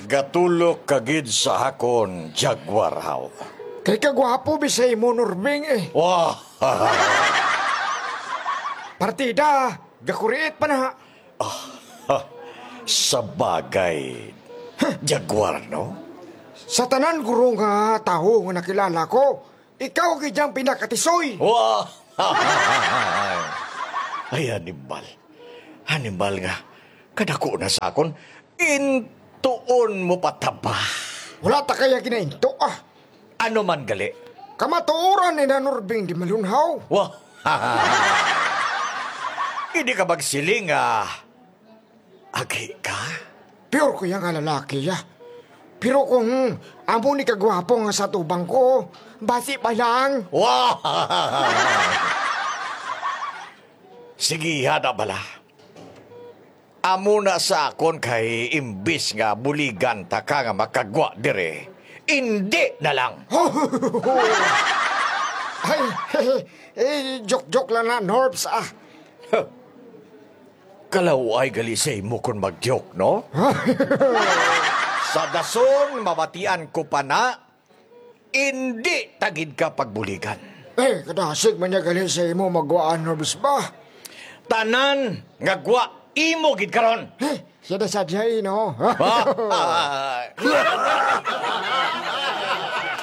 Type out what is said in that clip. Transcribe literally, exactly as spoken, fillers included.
Gatulok kagid sa hakon, Jaguar haw. Kay kagwapo bisay mo, Norbing eh. Wah! Partida, gakuriit pa na. Sa bagay, Jaguar, no? Sa tanan guro nga tao nga nakilala ko, ikaw gidyang pinakatisoy. Wah! Ay, Hannibal. Hannibal nga, kadako na sa akon, intuon mo pataba. Wala ta kaya ginainto ah. Ano man gali? Kamatuoran ni na Norbing di malunhaw. Wah! Hindi ka magsiling ah. Agi ka? Pure ko yung lalaki ya. Pero kung amo ni kagwapo nga sa tubang ko, basi pa lang. Wah! Sige, hada bala. Amo na sa akon kay imbis nga buligan ta ka nga makagwa dire. Hindi na lang. Ay, eh, joke-joke lang na, Norbs ah. Kalaw ay galisay mo kung mag-joke, no? Sa dason, mabatian ko pa na, hindi tagid ka pagbuligan. Eh, kadasig man niya galing sa imo magwaan, Norbs ba? Tanan, ngagwa, imo gid karon. Eh, siya na sadya, no? Ah, ah.